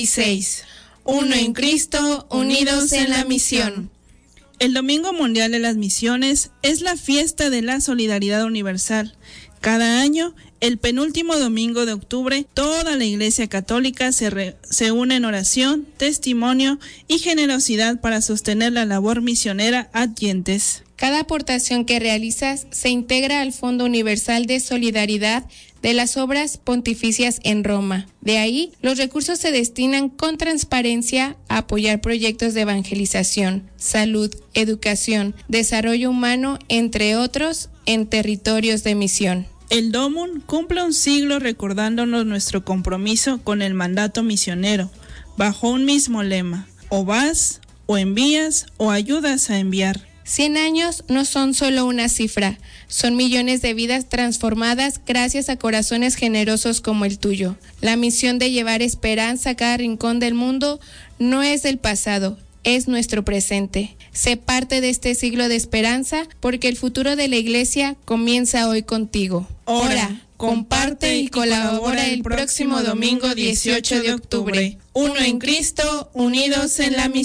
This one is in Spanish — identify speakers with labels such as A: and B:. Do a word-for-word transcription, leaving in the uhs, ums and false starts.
A: seis. Uno en Cristo, unidos en la misión.
B: El Domingo Mundial de las Misiones es la fiesta de la solidaridad universal. Cada año, el penúltimo domingo de octubre, toda la Iglesia Católica se, re, se une en oración, testimonio y generosidad para sostener la labor misionera adyentes.
C: Cada aportación que realizas se integra al Fondo Universal de Solidaridad de las Obras Pontificias en Roma. De ahí, los recursos se destinan con transparencia a apoyar proyectos de evangelización, salud, educación, desarrollo humano, entre otros, en territorios de misión.
B: El DOMUN cumple un siglo recordándonos nuestro compromiso con el mandato misionero, bajo un mismo lema: o vas, o envías, o ayudas a enviar.
C: Cien años no son solo una cifra, son millones de vidas transformadas gracias a corazones generosos como el tuyo. La misión de llevar esperanza a cada rincón del mundo no es del pasado, es nuestro presente. Sé parte de este siglo de esperanza porque el futuro de la Iglesia comienza hoy contigo.
A: Ora, comparte y colabora el próximo domingo dieciocho de octubre. Uno en Cristo, unidos en la misión.